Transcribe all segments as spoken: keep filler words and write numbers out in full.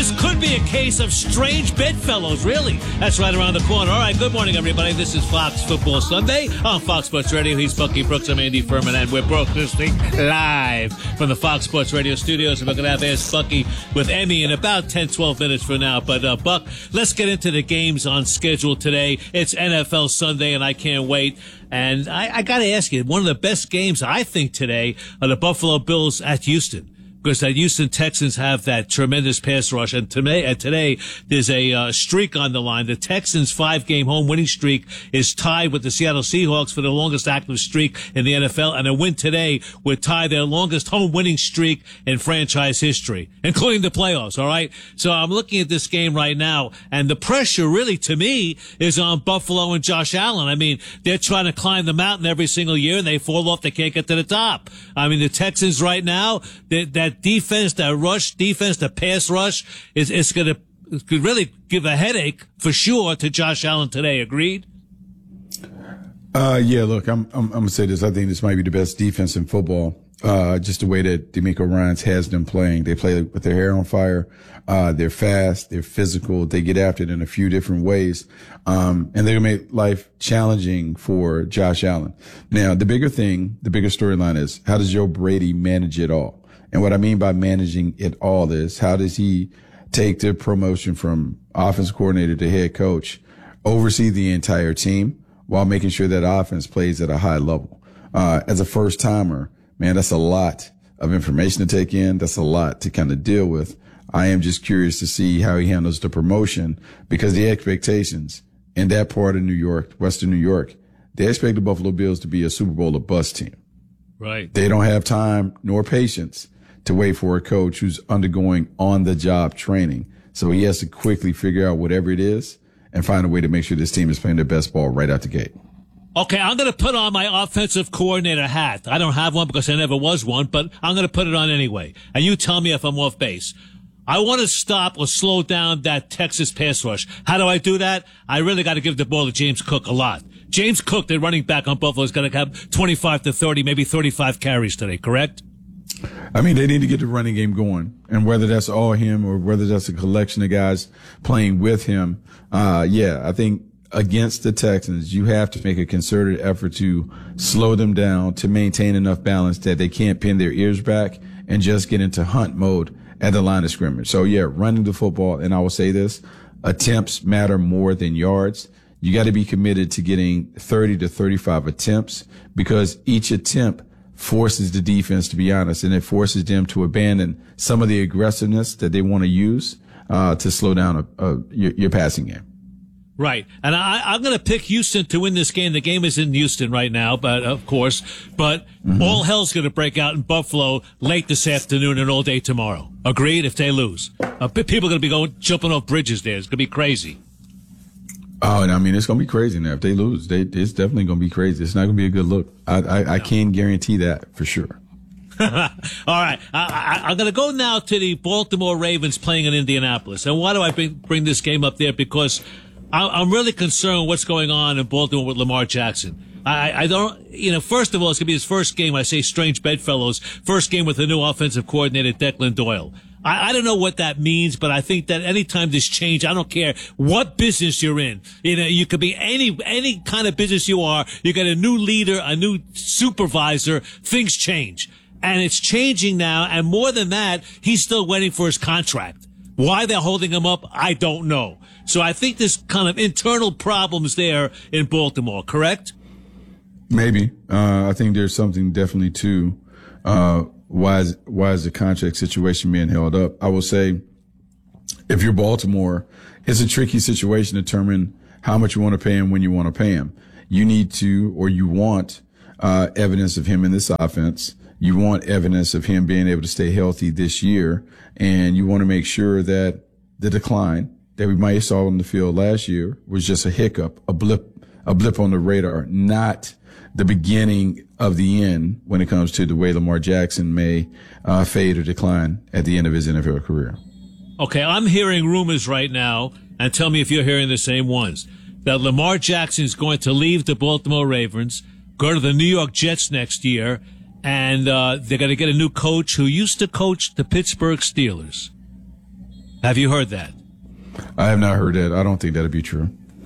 this could be a case of strange bedfellows, really. That's right around the corner. All right, good morning, everybody. This is Fox Football Sunday on Fox Sports Radio. He's Bucky Brooks. I'm Andy Furman, and we're broadcasting live from the Fox Sports Radio studios. And we're going to have Ask Bucky with Emmy in about ten, twelve minutes from now. But, uh, Buck, let's get into the games on schedule today. It's N F L Sunday, and I can't wait. And I, I got to ask you, one of the best games, I think, today are the Buffalo Bills at Houston. Because the Houston Texans have that tremendous pass rush. And today, uh, today there's a uh, streak on the line. The Texans' five-game home winning streak is tied with the Seattle Seahawks for the longest active streak in the N F L. And a win today would tie their longest home winning streak in franchise history, including the playoffs, all right? So I'm looking at this game right now, and the pressure really, to me, is on Buffalo and Josh Allen. I mean, they're trying to climb the mountain every single year, and they fall off. They can't get to the top. I mean, the Texans right now, they, that defense, that rush defense, the pass rush is it's going to could really give a headache for sure to Josh Allen today. Agreed? Uh, yeah. Look, I'm I'm, I'm gonna say this. I think this might be the best defense in football. Uh, just the way that DeMeco Ryans has them playing. They play with their hair on fire. Uh, they're fast. They're physical. They get after it in a few different ways. Um, and they're going to make life challenging for Josh Allen. Now, the bigger thing, the bigger storyline is how does Joe Brady manage it all? And what I mean by managing it all is how does he take the promotion from offense coordinator to head coach, oversee the entire team while making sure that offense plays at a high level? Uh, as a first timer, man, that's a lot of information to take in. That's a lot to kind of deal with. I am just curious to see how he handles the promotion because the expectations in that part of New York, Western New York, they expect the Buffalo Bills to be a Super Bowl or bust team. Right. They don't have time nor patience to wait for a coach who's undergoing on-the-job training. So he has to quickly figure out whatever it is and find a way to make sure this team is playing their best ball right out the gate. Okay, I'm going to put on my offensive coordinator hat. I don't have one because I never was one, but I'm going to put it on anyway. And you tell me if I'm off base. I want to stop or slow down that Texas pass rush. How do I do that? I really got to give the ball to James Cook a lot. James Cook, the running back on Buffalo, is going to have twenty-five to thirty, maybe thirty-five carries today, correct? I mean, they need to get the running game going, and whether that's all him or whether that's a collection of guys playing with him. Uh, yeah, I think against the Texans, you have to make a concerted effort to slow them down, to maintain enough balance that they can't pin their ears back and just get into hunt mode at the line of scrimmage. So yeah, running the football. And I will say this, attempts matter more than yards. You got to be committed to getting thirty to thirty-five attempts because each attempt forces the defense, to be honest, and it forces them to abandon some of the aggressiveness that they want to use uh, to slow down a, a, your, your passing game. Right. And I, I'm going to pick Houston to win this game. The game is in Houston right now, but of course, but mm-hmm. all hell's going to break out in Buffalo late this afternoon and all day tomorrow. Agreed? If they lose. Uh, people are going to be going, jumping off bridges there. It's going to be crazy. Oh, and I mean, it's going to be crazy now. If they lose, they, it's definitely going to be crazy. It's not going to be a good look. I, I, I can guarantee that for sure. All right. I, I, I'm going to go now to the Baltimore Ravens playing in Indianapolis. And why do I bring, bring this game up there? Because I, I'm really concerned with what's going on in Baltimore with Lamar Jackson. I, I don't, you know, first of all, it's going to be his first game. I say strange bedfellows. First game with the new offensive coordinator, Declan Doyle. I, I don't know what that means, but I think that anytime there's change, I don't care what business you're in. You know, you could be any, any kind of business you are. You got a new leader, a new supervisor, things change. And it's changing now. And more than that, he's still waiting for his contract. Why they're holding him up, I don't know. So I think there's kind of internal problems there in Baltimore, correct? Maybe. Uh, I think there's something definitely to, uh, why is, why is the contract situation being held up? I will say, if you're Baltimore, it's a tricky situation to determine how much you want to pay him when you want to pay him. You need to, or you want, uh, evidence of him in this offense. You want evidence of him being able to stay healthy this year. And you want to make sure that the decline that we might have saw on the field last year was just a hiccup, a blip, a blip on the radar, not the beginning of the end when it comes to the way Lamar Jackson may uh, fade or decline at the end of his N F L career. Okay, I'm hearing rumors right now, and tell me if you're hearing the same ones, that Lamar Jackson is going to leave the Baltimore Ravens, go to the New York Jets next year, and uh, they're going to get a new coach who used to coach the Pittsburgh Steelers. Have you heard that? I have not heard that. I don't think that'd be true.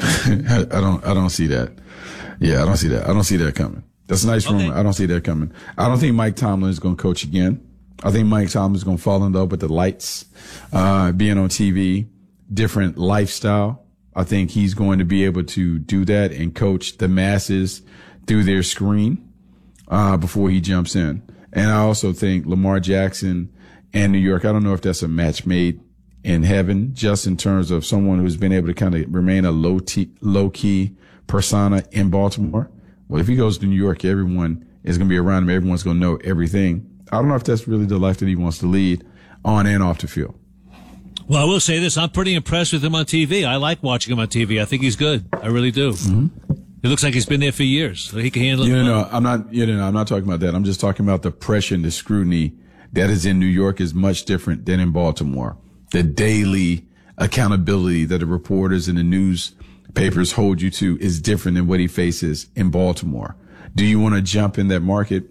I don't. I don't see that. Yeah, I don't see that. I don't see that coming. That's a nice okay. rumor. I don't see that coming. I don't think Mike Tomlin is going to coach again. I think Mike Tomlin is going to fall in love with the lights, uh, being on T V, different lifestyle. I think he's going to be able to do that and coach the masses through their screen uh, before he jumps in. And I also think Lamar Jackson and New York, I don't know if that's a match made in heaven, just in terms of someone who's been able to kind of remain a low t- low key persona in Baltimore. Well, if he goes to New York, everyone is going to be around him. Everyone's going to know everything. I don't know if that's really the life that he wants to lead on and off the field. Well, I will say this. I'm pretty impressed with him on T V. I like watching him on T V. I think he's good. I really do. Mm-hmm. It looks like he's been there for years, so he can handle it. You know, I'm not, you know, I'm not talking about that. I'm just talking about the pressure and the scrutiny that is in New York is much different than in Baltimore. The daily accountability that the reporters and the newspapers hold you to is different than what he faces in Baltimore. Do you want to jump in that market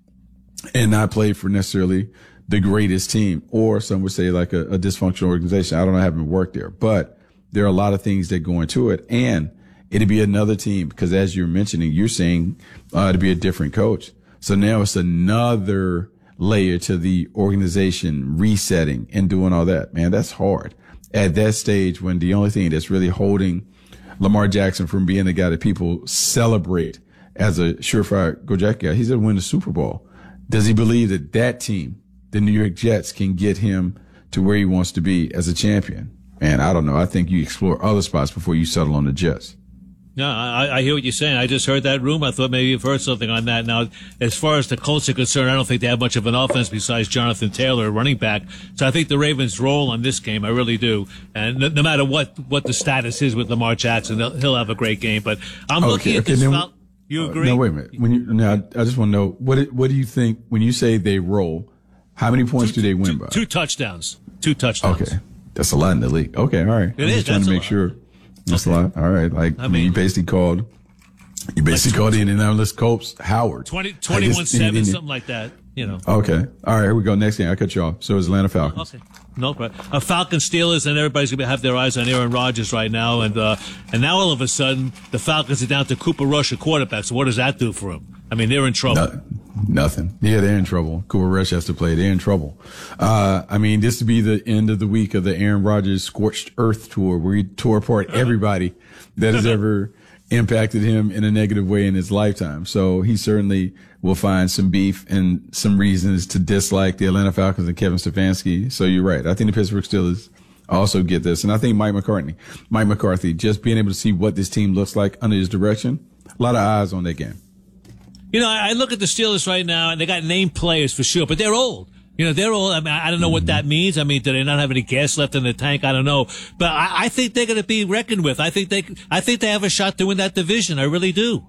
and not play for necessarily the greatest team, or some would say like a, a dysfunctional organization? I don't know, I haven't worked there, but there are a lot of things that go into it, and it'd be another team because, as you're mentioning, you're saying uh, to be a different coach. So now it's another layer to the organization resetting and doing all that. Man, that's hard at that stage when the only thing that's really holding Lamar Jackson from being the guy that people celebrate as a surefire go Jack guy, he's going to win the Super Bowl. Does he believe that that team, the New York Jets, can get him to where he wants to be as a champion? And I don't know. I think you explore other spots before you settle on the Jets. No, I, I hear what you're saying. I just heard that rumor. I thought maybe you've heard something on that. Now, as far as the Colts are concerned, I don't think they have much of an offense besides Jonathan Taylor, running back. So I think the Ravens roll on this game. I really do. And no, no matter what, what the status is with Lamar Jackson, he'll, he'll have a great game. But I'm okay, looking at okay, this. then, Fal- you agree? Uh, no, wait a minute. When you now, I just want to know what what do you think when you say they roll? How many points two, do they win two, by? Two touchdowns. Two touchdowns. Okay, that's a lot in the league. Okay, all right. It I'm is, just trying that's to a make lot. sure. That's Okay. a lot. All right. Like, I I mean, mean- you basically called, you basically called the Indianapolis Colts Howard. twenty, I guess- twenty-one seven, something like that. You know. Okay. All right. Here we go. Next game. I cut you off. So is Atlanta Falcons. Okay. No problem. Uh, Falcons Steelers, and everybody's going to have their eyes on Aaron Rodgers right now. And uh, and now all of a sudden, the Falcons are down to Cooper Rush, a quarterback. So what does that do for them? I mean, they're in trouble. No, nothing. Yeah, they're in trouble. Cooper Rush has to play. They're in trouble. Uh, I mean, this would be the end of the week of the Aaron Rodgers Scorched Earth tour, where he tore apart everybody that has ever impacted him in a negative way in his lifetime. So he certainly will find some beef and some reasons to dislike the Atlanta Falcons and Kevin Stefanski. So you're right. I think the Pittsburgh Steelers also get this. And I think Mike McCarthy, Mike McCarthy, just being able to see what this team looks like under his direction, a lot of eyes on that game. You know, I look at the Steelers right now, and they got named players for sure, but they're old. You know, they're old. I mean, I don't know what that means. I mean, do they not have any gas left in the tank? I don't know. But I, I think they're going to be reckoned with. I think they, I think they have a shot to win that division. I really do.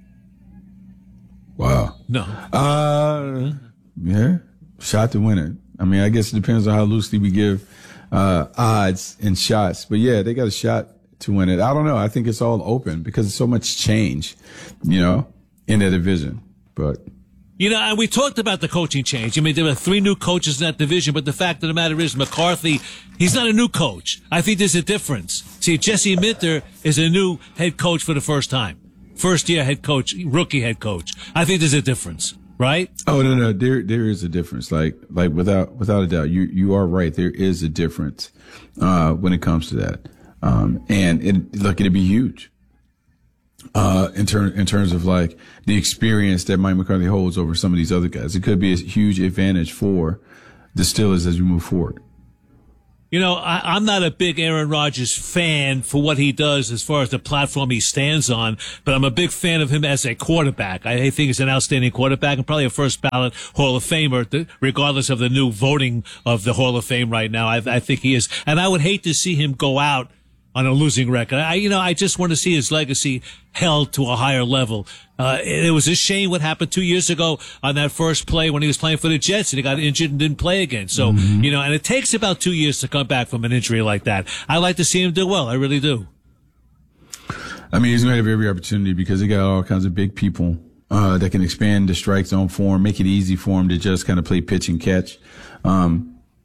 Wow. No. Uh, yeah, shot to win it. I mean, I guess it depends on how loosely we give uh, odds and shots. But yeah, they got a shot to win it. I don't know. I think it's all open because there's so much change, you know, in that division. But You know, and we talked about the coaching change. I mean, there were three new coaches in that division, but the fact of the matter is McCarthy, he's not a new coach. I think there's a difference. See, Jesse Minter is a new head coach for the first time. First year head coach, rookie head coach. I think there's a difference, right? Oh, no, no, there, there is a difference. Like, like without, without a doubt, you, you are right. There is a difference, uh, when it comes to that. Um, and it, look, it'd be huge. Uh, in turn, in terms of like the experience that Mike McCarthy holds over some of these other guys, it could be a huge advantage for the Steelers as we move forward. You know, I, I'm not a big Aaron Rodgers fan for what he does as far as the platform he stands on, but I'm a big fan of him as a quarterback. I think he's an outstanding quarterback and probably a first ballot Hall of Famer, regardless of the new voting of the Hall of Fame right now. I, I think he is. And I would hate to see him go out on a losing record. I, you know, I just want to see his legacy held to a higher level. Uh, it, it was a shame what happened two years ago on that first play when he was playing for the Jets and he got injured and didn't play again. So, mm-hmm. you know, and it takes about two years to come back from an injury like that. I like to see him do well. I really do. I mean, he's going to have every opportunity because he got all kinds of big people, uh, that can expand the strike zone for him, make it easy for him to just kind of play pitch and catch. Um,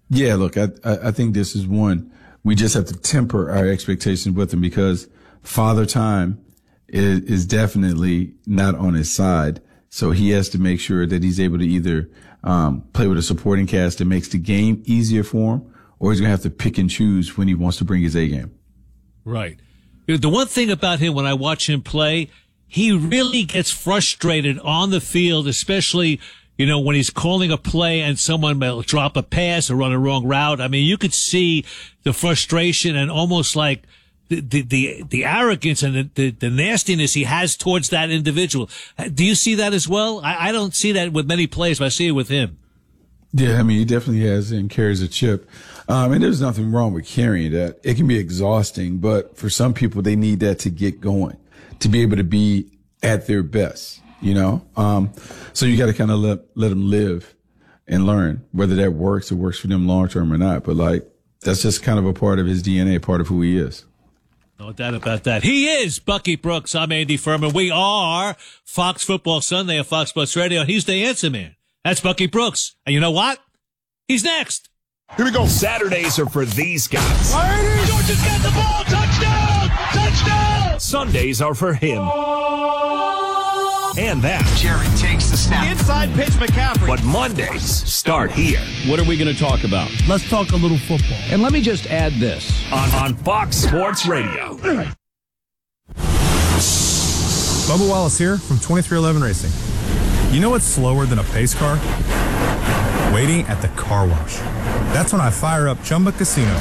Yeah, look, I, I I think this is one. We just have to temper our expectations with him because Father Time is, is definitely not on his side. So he has to make sure that he's able to either um, play with a supporting cast that makes the game easier for him, or he's going to have to pick and choose when he wants to bring his A game. Right. You know, the one thing about him when I watch him play, he really gets frustrated on the field, especially, you know, when he's calling a play and someone will drop a pass or run a wrong route. I mean, you could see the frustration and almost like the the the, the arrogance and the, the, the nastiness he has towards that individual. Do you see that as well? I, I don't see that with many players, but I see it with him. Yeah, I mean, he definitely has and carries a chip. Um, and there's nothing wrong with carrying that. It can be exhausting, but for some people, they need that to get going, to be able to be at their best, you know? Um, so you got to kind of let, let them live and learn whether that works or works for them long term or not. But like, that's just kind of a part of his D N A, part of who he is. No doubt about that. He is Bucky Brooks. I'm Andy Furman. We are Fox Football Sunday on Fox Sports Radio. He's the answer man. That's Bucky Brooks. And you know what? He's next. Here we go. Saturdays are for these guys. Georgia's got the ball. Touchdown! Touchdown! Sundays are for him. And that. Jerry takes the snap. Inside pitch McCaffrey. But Mondays start here. What are we going to talk about? Let's talk a little football. And let me just add this. On, on Fox Sports Radio. Bubba Wallace here from twenty-three eleven Racing. You know what's slower than a pace car? Waiting at the car wash. That's when I fire up Chumba Casino.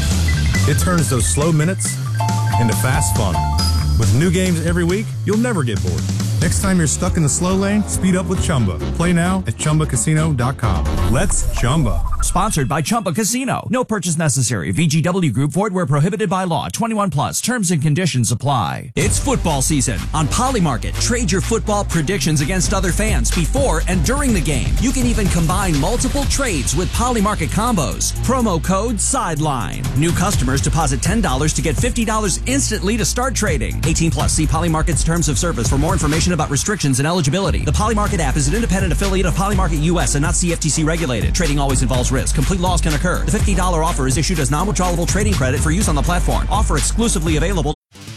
It turns those slow minutes into fast fun. With new games every week, you'll never get bored. Next time you're stuck in the slow lane, speed up with Chumba. Play now at Chumba Casino dot com. Let's Chumba. Sponsored by Chumba Casino. No purchase necessary. V G W Group. Void where prohibited by law. twenty-one plus. Terms and conditions apply. It's football season on Polymarket. Trade your football predictions against other fans before and during the game. You can even combine multiple trades with Polymarket combos. Promo code SIDELINE. New customers deposit ten dollars to get fifty dollars instantly to start trading. eighteen plus. See Polymarket's terms of service for more information about restrictions and eligibility. The Polymarket app is an independent affiliate of Polymarket U S and not C F T C regulated. Trading always involves risk. Complete loss can occur. The fifty dollars offer is issued as non-withdrawable trading credit for use on the platform. Offer exclusively available.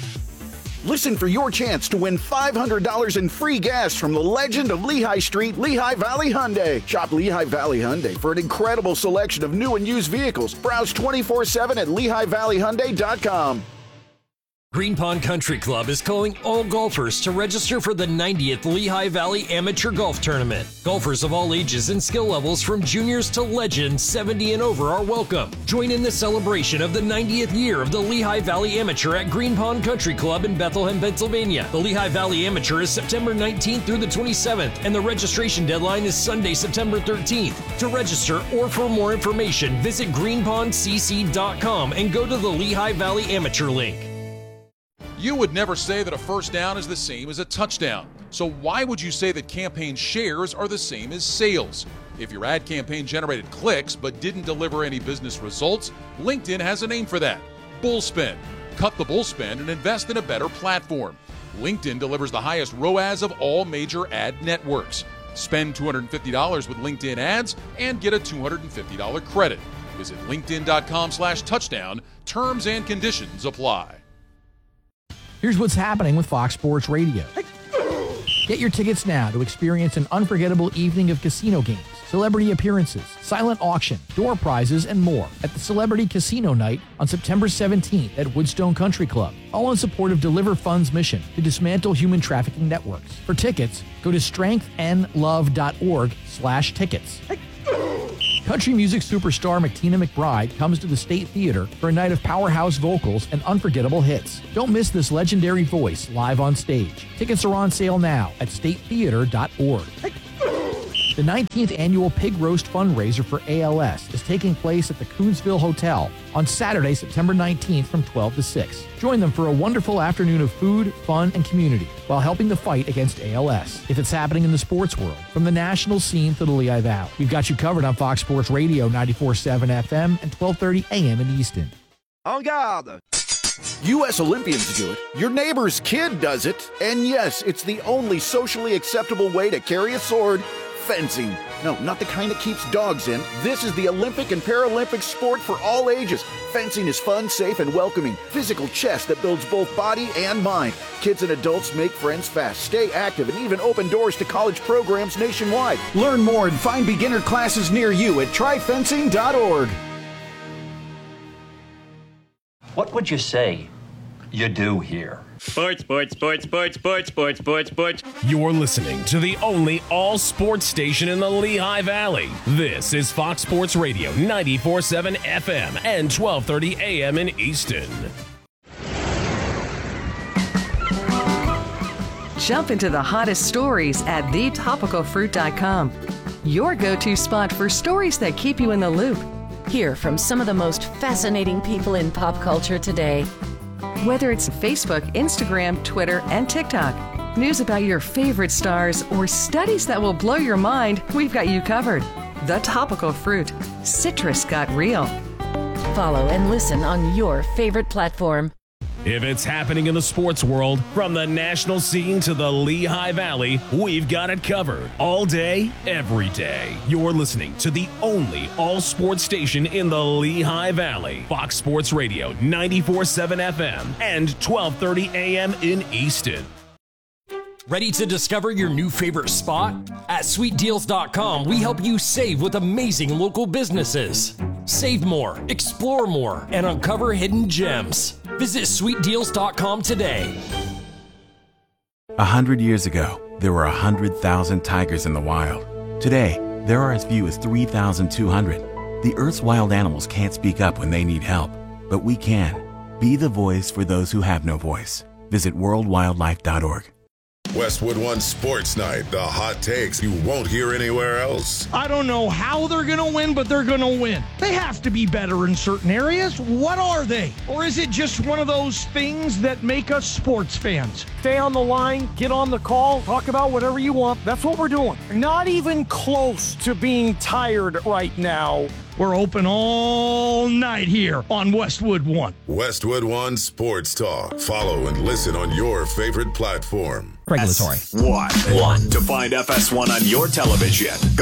Listen for your chance to win five hundred dollars in free gas from the legend of Lehigh Street, Lehigh Valley Hyundai. Shop Lehigh Valley Hyundai for an incredible selection of new and used vehicles. Browse twenty-four seven at Lehigh Valley Hyundai dot com. Green Pond Country Club is calling all golfers to register for the ninetieth Lehigh Valley Amateur Golf Tournament. Golfers of all ages and skill levels from juniors to legends seventy and over are welcome. Join in the celebration of the ninetieth year of the Lehigh Valley Amateur at Green Pond Country Club in Bethlehem, Pennsylvania. The Lehigh Valley Amateur is September nineteenth through the twenty-seventh, and the registration deadline is Sunday, September thirteenth. To register or for more information, visit green pond c c dot com and go to the Lehigh Valley Amateur link. You would never say that a first down is the same as a touchdown. So why would you say that campaign shares are the same as sales? If your ad campaign generated clicks but didn't deliver any business results, LinkedIn has a name for that: Bullspend. Cut the bullspend and invest in a better platform. LinkedIn delivers the highest R O A S of all major ad networks. Spend two hundred fifty dollars with LinkedIn ads and get a two hundred fifty dollars credit. Visit linkedin dot com slash touchdown. Terms and conditions apply. Here's what's happening with Fox Sports Radio. Get your tickets now to experience an unforgettable evening of casino games, celebrity appearances, silent auction, door prizes, and more at the Celebrity Casino Night on September seventeenth at Woodstone Country Club, all in support of Deliver Fund's mission to dismantle human trafficking networks. For tickets, go to strength n love dot org slash tickets. Country music superstar McTina McBride comes to the State Theater for a night of powerhouse vocals and unforgettable hits. Don't miss this legendary voice live on stage. Tickets are on sale now at state theater dot org. The nineteenth annual Pig Roast fundraiser for A L S is taking place at the Coonsville Hotel on Saturday, September nineteenth from twelve to six. Join them for a wonderful afternoon of food, fun, and community while helping the fight against A L S. If it's happening in the sports world, from the national scene to the Lehigh Valley, we've got you covered on Fox Sports Radio ninety-four point seven F M and twelve thirty A M in Easton. En garde! U S Olympians do it, your neighbor's kid does it, and yes, it's the only socially acceptable way to carry a sword. Fencing. No, not the kind that keeps dogs in. This is the Olympic and Paralympic sport for all ages. Fencing is fun, safe, and welcoming. Physical chess that builds both body and mind. Kids and adults make friends fast, stay active, and even open doors to college programs nationwide. Learn more and find beginner classes near you at try fencing dot org. What would you say you do here? Sports, sports, sports, sports, sports, sports, sports, sports. You're listening to the only all-sports station in the Lehigh Valley. This is Fox Sports Radio, ninety-four point seven F M and twelve thirty A M in Easton. Jump into the hottest stories at the topical fruit dot com. Your go-to spot for stories that keep you in the loop. Hear from some of the most fascinating people in pop culture today. Whether it's Facebook, Instagram, Twitter, and TikTok, news about your favorite stars, or studies that will blow your mind, we've got you covered. The Topical Fruit. Citrus got real. Follow and listen on your favorite platform. If it's happening in the sports world, from the national scene to the Lehigh Valley, we've got it covered. All day, every day. You're listening to the only all-sports station in the Lehigh Valley. Fox Sports Radio, ninety-four point seven F M and twelve thirty A M in Easton. Ready to discover your new favorite spot? At sweet deals dot com, we help you save with amazing local businesses. Save more, explore more, and uncover hidden gems. Visit sweet deals dot com today. A hundred years ago, there were a hundred thousand tigers in the wild. Today, there are as few as three thousand two hundred. The Earth's wild animals can't speak up when they need help, but we can. Be the voice for those who have no voice. Visit world wildlife dot org. Westwood One Sports Night, the hot takes you won't hear anywhere else. I don't know how they're going to win, but they're going to win. They have to be better in certain areas. What are they? Or is it just one of those things that make us sports fans? Stay on the line, get on the call, talk about whatever you want. That's what we're doing. Not even close to being tired right now. We're open all night here on Westwood One. Westwood One Sports Talk. Follow and listen on your favorite platform. Regulatory. One. One. To find F S one on your television, go